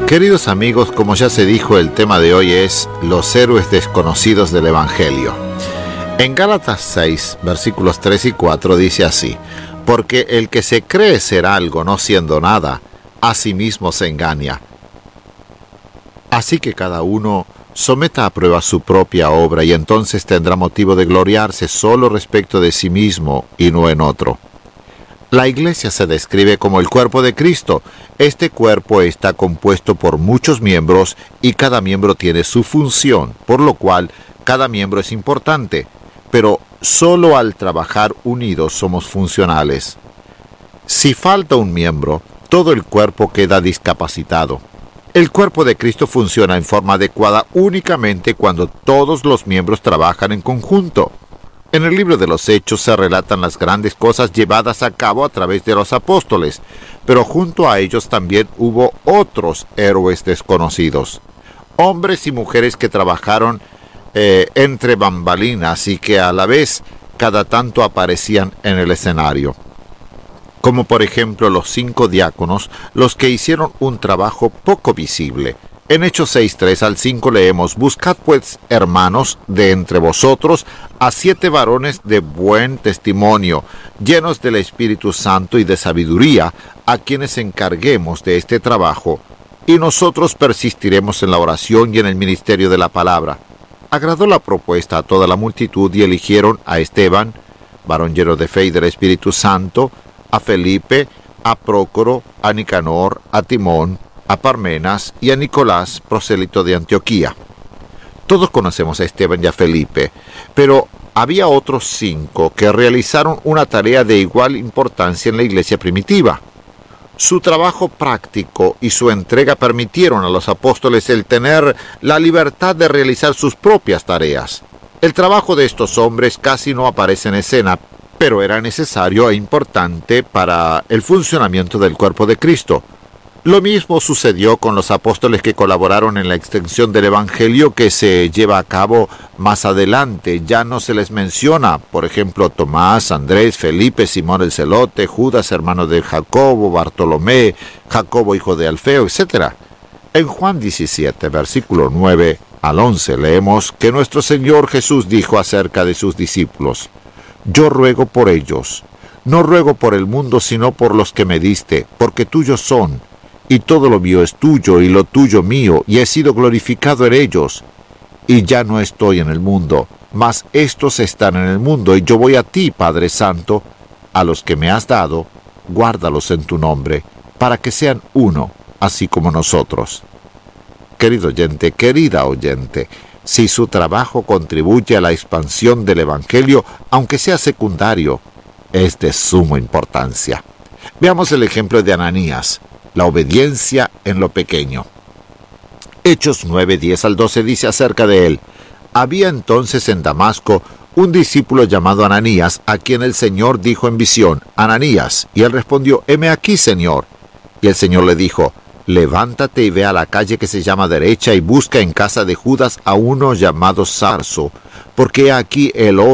Queridos amigos, como ya se dijo, el tema de hoy es los héroes desconocidos del Evangelio. En Gálatas 6, versículos 3 y 4 dice así: porque el que se cree ser algo no siendo nada, a sí mismo se engaña. Así que cada uno someta a prueba su propia obra y entonces tendrá motivo de gloriarse solo respecto de sí mismo y no en otro. La Iglesia se describe como el cuerpo de Cristo. Este cuerpo está compuesto por muchos miembros y cada miembro tiene su función, por lo cual cada miembro es importante, pero solo al trabajar unidos somos funcionales. Si falta un miembro, todo el cuerpo queda discapacitado. El cuerpo de Cristo funciona en forma adecuada únicamente cuando todos los miembros trabajan en conjunto. En el libro de los Hechos se relatan las grandes cosas llevadas a cabo a través de los apóstoles, pero junto a ellos también hubo otros héroes desconocidos. Hombres y mujeres que trabajaron entre bambalinas y que a la vez cada tanto aparecían en el escenario. Como por ejemplo los 5 diáconos, los que hicieron un trabajo poco visible. En Hechos 6:3 al 5 leemos: buscad pues, hermanos, de entre vosotros a 7 varones de buen testimonio, llenos del Espíritu Santo y de sabiduría, a quienes encarguemos de este trabajo, y nosotros persistiremos en la oración y en el ministerio de la palabra. Agradó la propuesta a toda la multitud y eligieron a Esteban, varón lleno de fe y del Espíritu Santo, a Felipe, a Prócoro, a Nicanor, a Timón, a Parmenas y a Nicolás, prosélito de Antioquía. Todos conocemos a Esteban y a Felipe, pero había otros 5 que realizaron una tarea de igual importancia en la iglesia primitiva. Su trabajo práctico y su entrega permitieron a los apóstoles el tener la libertad de realizar sus propias tareas. El trabajo de estos hombres casi no aparece en escena, pero era necesario e importante para el funcionamiento del cuerpo de Cristo. Lo mismo sucedió con los apóstoles que colaboraron en la extensión del Evangelio que se lleva a cabo más adelante. Ya no se les menciona, por ejemplo, Tomás, Andrés, Felipe, Simón el Celote, Judas, hermano de Jacobo, Bartolomé, Jacobo, hijo de Alfeo, etc. En Juan 17, versículo 9 al 11, leemos que nuestro Señor Jesús dijo acerca de sus discípulos: yo ruego por ellos, no ruego por el mundo, sino por los que me diste, porque tuyos son, y todo lo mío es tuyo, y lo tuyo mío, y he sido glorificado en ellos. Y ya no estoy en el mundo, mas estos están en el mundo, y yo voy a ti, Padre Santo. A los que me has dado, guárdalos en tu nombre, para que sean uno, así como nosotros. Querido oyente, querida oyente, si su trabajo contribuye a la expansión del Evangelio, aunque sea secundario, es de suma importancia. Veamos el ejemplo de Ananías. La obediencia en lo pequeño. Hechos 9, 10 al 12 dice acerca de él: había entonces en Damasco un discípulo llamado Ananías, a quien el Señor dijo en visión: Ananías. Y él respondió: heme aquí, Señor. Y el Señor le dijo: levántate y ve a la calle que se llama Derecha y busca en casa de Judas a uno llamado Sarso, porque aquí él